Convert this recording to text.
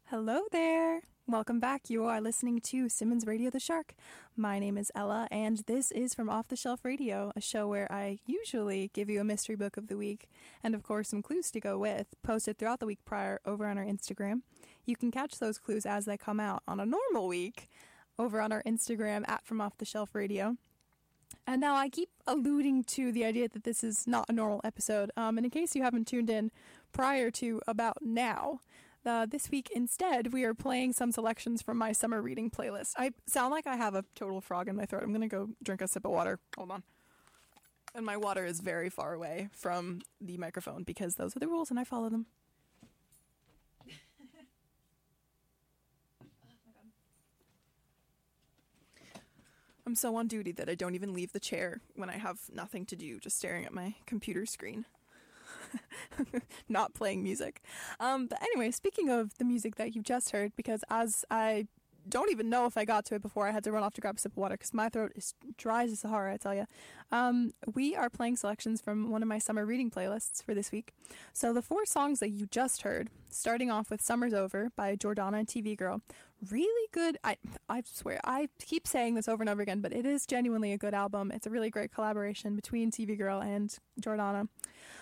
Hello there! Welcome back. You are listening to Simmons Radio the Shark. My name is Ella, and this is from Off the Shelf Radio, a show where I usually give you a mystery book of the week, and of course some clues to go with, posted throughout the week prior over on our Instagram. You can catch those clues as they come out on a normal week over on our Instagram at From Off the Shelf Radio. And now I keep alluding to the idea that this is not a normal episode, and in case you haven't tuned in prior to about now, this week, instead, we are playing some selections from my summer reading playlist. I sound like I have a total frog in my throat. I'm going to go drink a sip of water. Hold on. And my water is very far away from the microphone because those are the rules and I follow them. I'm so on duty that I don't even leave the chair when I have nothing to do, just staring at my computer screen. Not playing music. But anyway, speaking of the music that you just heard, because as I don't even know if I got to it before I had to run off to grab a sip of water because my throat is dry as a Sahara, I tell you. We are playing selections from one of my summer reading playlists for this week. So the 4 songs that you just heard, starting off with Summer's Over by Jordana and TV Girl. Really good. I swear, I keep saying this over and over again, but it is genuinely a good album. It's a really great collaboration between TV Girl and Jordana.